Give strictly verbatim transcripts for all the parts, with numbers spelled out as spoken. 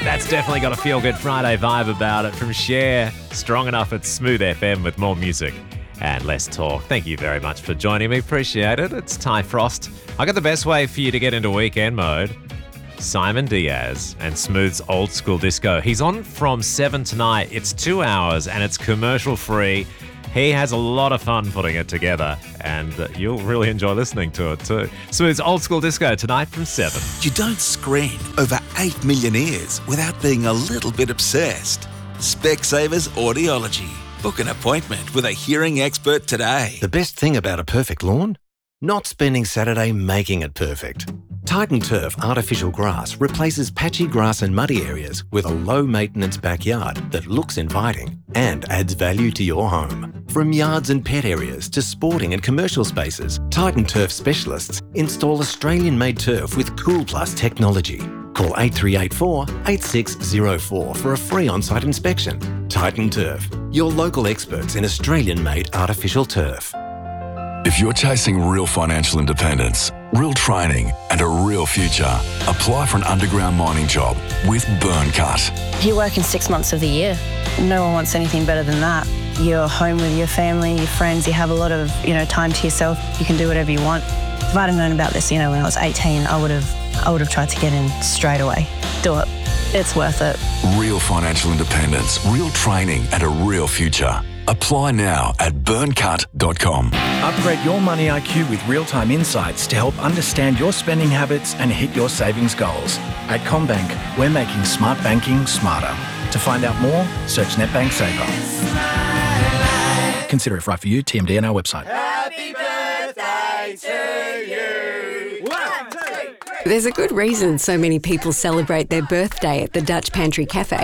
That's definitely got a feel-good Friday vibe about it from Cher. Strong enough at Smooth F M with more music and less talk. Thank you very much for joining me. Appreciate it. It's Ty Frost. I got the best way for you to get into weekend mode. Simon Diaz and Smooth's Old School Disco. He's on from seven tonight. It's two hours and it's commercial free. He has a lot of fun putting it together, and uh, you'll really enjoy listening to it too. Smooth's Old School Disco tonight from seven. You don't screen over eight million ears without being a little bit obsessed. Specsavers Audiology. Book an appointment with a hearing expert today. The best thing about a perfect lawn? Not spending Saturday making it perfect. Titan Turf Artificial Grass replaces patchy grass and muddy areas with a low-maintenance backyard that looks inviting and adds value to your home. From yards and pet areas to sporting and commercial spaces, Titan Turf specialists install Australian-made turf with Cool Plus technology. Call eight three eight four, eight six zero four for a free on-site inspection. Titan Turf, your local experts in Australian-made artificial turf. If you're chasing real financial independence, real training and a real future, apply for an underground mining job with Burncut. You're working six months of the year. No one wants anything better than that. You're home with your family, your friends, you have a lot of, you know, time to yourself. You can do whatever you want. If I'd have known about this, you know, when I was eighteen, I would have I would have tried to get in straight away. Do it. It's worth it. Real financial independence, real training and a real future. Apply now at burncut dot com. Upgrade your money I Q with real-time insights to help understand your spending habits and hit your savings goals. At CommBank, we're making smart banking smarter. To find out more, search NetBank Saver. Consider if right for you. T M D on our website. Happy birthday to you. One, two, three. There's a good reason so many people celebrate their birthday at the Dutch Pantry Cafe.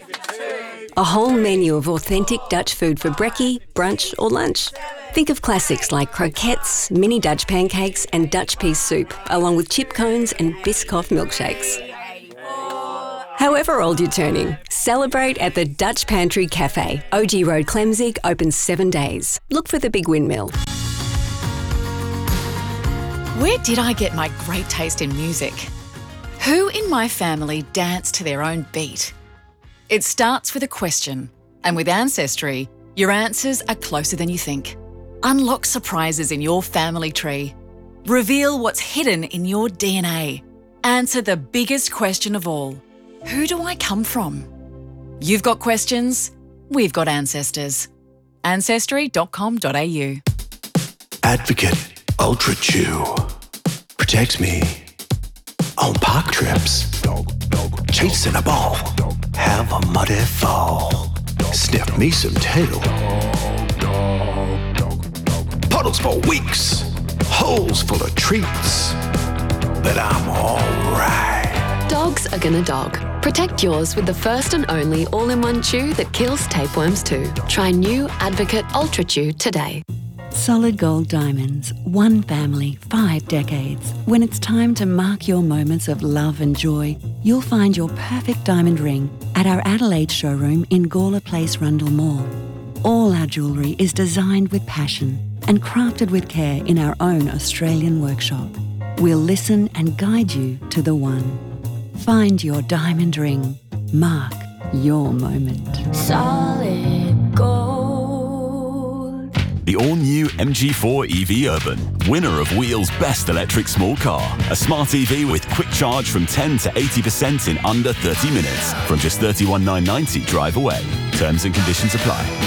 A whole menu of authentic Dutch food for brekkie, brunch or lunch. Think of classics like croquettes, mini Dutch pancakes and Dutch pea soup, along with chip cones and Biscoff milkshakes. However old you're turning, celebrate at the Dutch Pantry Cafe. O G Road, Clemzig, open seven days. Look for the Big Windmill. Where did I get my great taste in music? Who in my family danced to their own beat? It starts with a question, and with Ancestry, your answers are closer than you think. Unlock surprises in your family tree. Reveal what's hidden in your D N A. Answer the biggest question of all. Who do I come from? You've got questions, we've got ancestors. ancestry dot com dot a u. Advocate Ultra Chew. Protect me on park trips. Chasing a ball. Have a muddy fall. Sniff me some tail. Puddles for weeks. Holes full of treats. But I'm alright. Dogs are gonna dog. Protect yours with the first and only all-in-one chew that kills tapeworms too. Try new Advocate Ultra Chew today. Solid Gold Diamonds. One family, five decades. When it's time to mark your moments of love and joy, you'll find your perfect diamond ring at our Adelaide showroom in Gawler Place, Rundle Mall. All our jewellery is designed with passion and crafted with care in our own Australian workshop. We'll listen and guide you to the one. Find your diamond ring. Mark your moment. Solid gold. The all-new M G four E V Urban, winner of Wheel's Best Electric Small Car. A smart E V with quick charge from ten to eighty percent in under thirty minutes. From just thirty-one thousand nine hundred ninety drive away. Terms and conditions apply.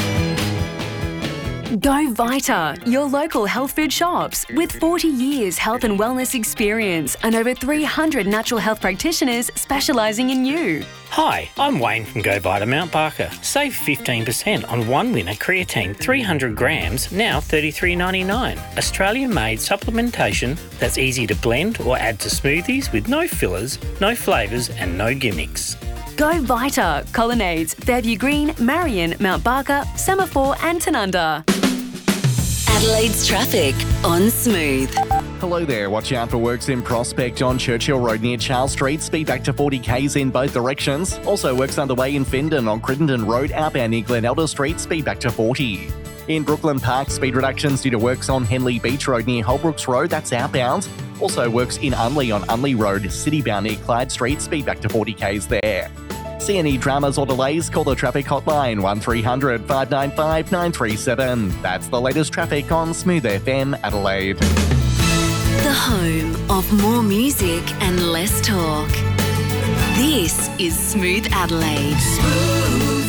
Go Vita, your local health food shops. With forty years health and wellness experience and over three hundred natural health practitioners specialising in you. Hi, I'm Wayne from Go Vita Mount Barker. Save fifteen percent on one winner creatine three hundred grams, now thirty-three ninety-nine. Australian-made supplementation that's easy to blend or add to smoothies with no fillers, no flavours and no gimmicks. Go Vita, Colonnades, Fairview Green, Marion, Mount Barker, Semaphore and Tanunda. Adelaide's traffic on Smooth. Hello there, watch out for works in Prospect on Churchill Road near Charles Street. Speed back to forty k's in both directions. Also works underway in Fendon on Crittenden Road outbound near Glen Elder Street. Speed back to forty. In Brooklyn Park, speed reductions due to works on Henley Beach Road near Holbrooks Road. That's outbound. Also works in Unley on Unley Road, citybound near Clyde Street. Speed back to forty k's there. See any dramas or delays? Call the traffic hotline one three hundred five nine five nine three seven. That's the latest traffic on Smooth F M Adelaide. The home of more music and less talk. This is Smooth Adelaide. Smooth.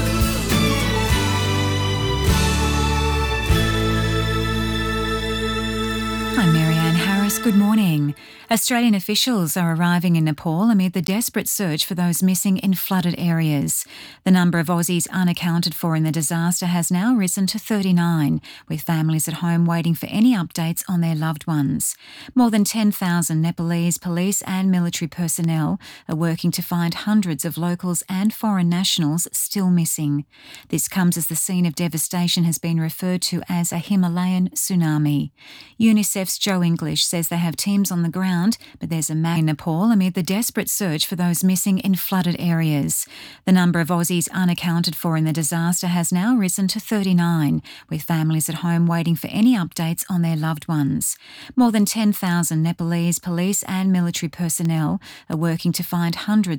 I'm Marianne Harris. Good morning. Australian officials are arriving in Nepal amid the desperate search for those missing in flooded areas. The number of Aussies unaccounted for in the disaster has now risen to thirty-nine, with families at home waiting for any updates on their loved ones. More than ten thousand Nepalese police and military personnel are working to find hundreds of locals and foreign nationals still missing. This comes as the scene of devastation has been referred to as a Himalayan tsunami. UNICEF's Joe English says they have teams on the ground, but there's a man in Nepal amid the desperate search for those missing in flooded areas. The number of Aussies unaccounted for in the disaster has now risen to thirty-nine, with families at home waiting for any updates on their loved ones. More than ten thousand Nepalese police and military personnel are working to find hundreds